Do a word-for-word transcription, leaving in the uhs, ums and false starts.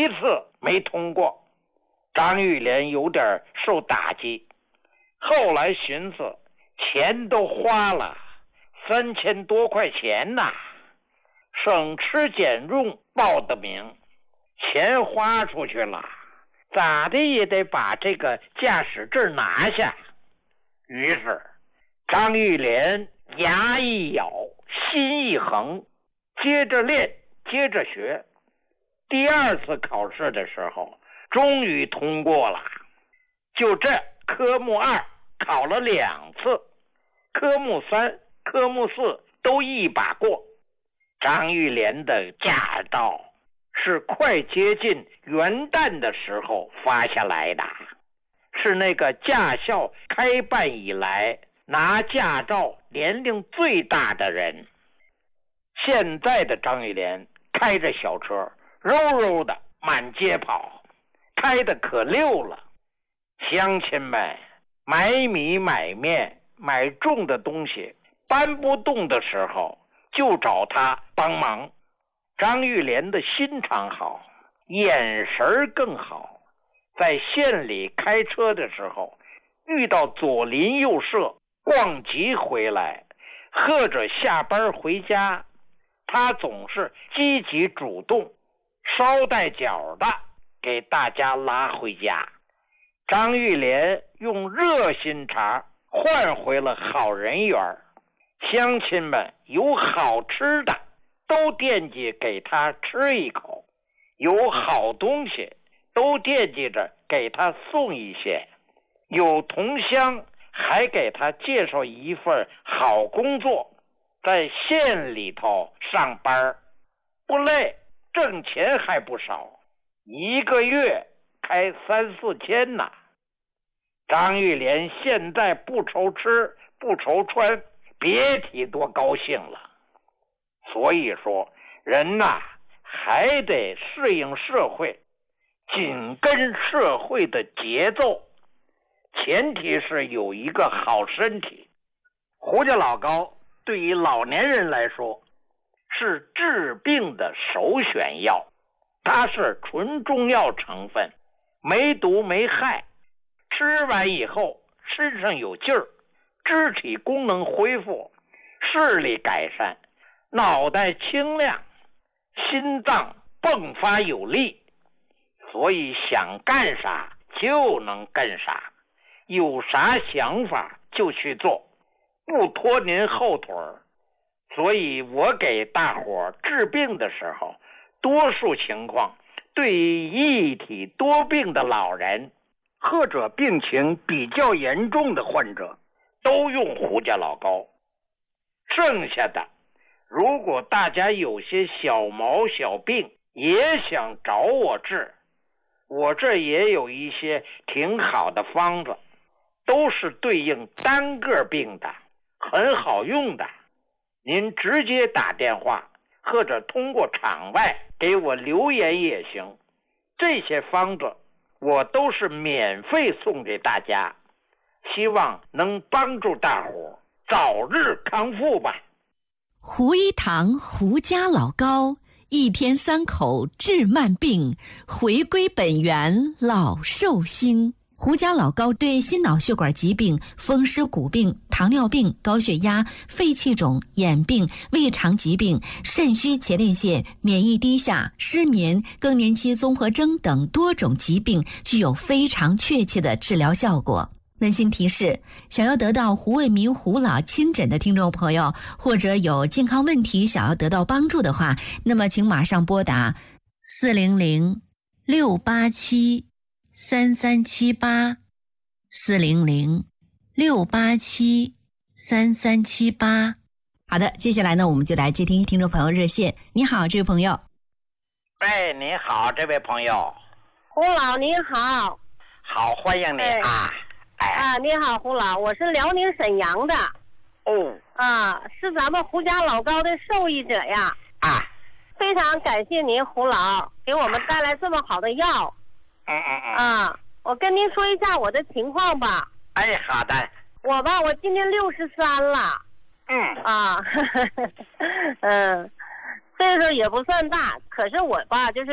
一次没通过，张玉莲有点受打击。后来寻思，钱都花了三千多块钱呐，省吃俭用报的名，钱花出去了，咋的也得把这个驾驶证拿下。于是张玉莲牙一咬，心一横，接着练，接着学。第二次考试的时候，终于通过了。就这，科目二考了两次，科目三、科目四都一把过。张玉莲的驾照是快接近元旦的时候发下来的，是那个驾校开办以来拿驾照年龄最大的人。现在的张玉莲开着小车柔柔的满街跑，开得可溜了。乡亲们买米买面买重的东西搬不动的时候，就找他帮忙。张玉莲的心肠好，眼神更好，在县里开车的时候，遇到左邻右舍逛集回来，或者下班回家，他总是积极主动，捎带脚的给大家拉回家。张玉莲用热心肠换回了好人缘，乡亲们有好吃的都惦记给他吃一口，有好东西都惦记着给他送一些，有同乡还给他介绍一份好工作，在县里头上班，不累，挣钱还不少，一个月开三四千呢。张玉莲现在不愁吃不愁穿，别提多高兴了。所以说人呐、啊，还得适应社会，紧跟社会的节奏，前提是有一个好身体。胡家老高对于老年人来说是治病的首选药，它是纯中药成分，没毒没害，吃完以后身上有劲儿，肢体功能恢复，视力改善，脑袋清亮，心脏迸发有力，所以想干啥就能干啥，有啥想法就去做，不拖您后腿儿。所以我给大伙治病的时候，多数情况对于一体多病的老人或者病情比较严重的患者都用胡家老膏。剩下的如果大家有些小毛小病也想找我治，我这也有一些挺好的方子，都是对应单个病的，很好用的。您直接打电话或者通过场外给我留言也行，这些方子我都是免费送给大家，希望能帮助大伙早日康复吧。 胡一堂胡家老膏，一天三口治慢病，回归本源老寿星。胡家老膏对心脑血管疾病、风湿骨病、糖尿病、高血压、肺气肿、眼病、胃肠疾病、肾虚前列腺、免疫低下、失眠、更年期综合征等多种疾病具有非常确切的治疗效果。温馨提示，想要得到胡卫民胡老亲诊的听众朋友，或者有健康问题想要得到帮助的话，那么请马上拨打四零零六八七三三七八，四零零六八七三三七八。好的，接下来呢，我们就来接听听众朋友热线。你好，这位朋友。 哎，你好，这位朋友。 胡老你好。 好，欢迎你啊。哎啊，你好，胡老，我是辽宁沈阳的。 哦。 啊，是咱们胡家老膏的受益者呀。 啊。 非常感谢您，胡老给我们带来这么好的药。 嗯嗯嗯。 啊，我跟您说一下我的情况吧。 哎，好的。 我吧，我今年六十三了。 嗯。 啊，呵呵嗯，岁数也不算大，可是我吧，就是。